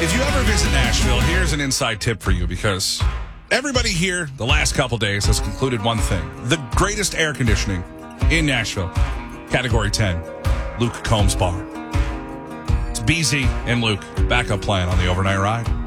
If you ever visit Nashville, here's an inside tip for you because everybody here the last couple days has concluded one thing. The greatest air conditioning in Nashville, Category 10, Luke Combs Bar. It's BZ and Luke, backup plan on the overnight ride.